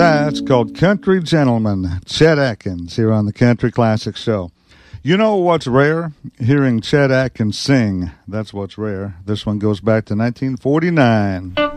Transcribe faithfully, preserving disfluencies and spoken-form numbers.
That's called Country Gentleman, Chet Atkins, here on the Country Classic Show. You know what's rare? Hearing Chet Atkins sing. That's what's rare. This one goes back to nineteen forty-nine.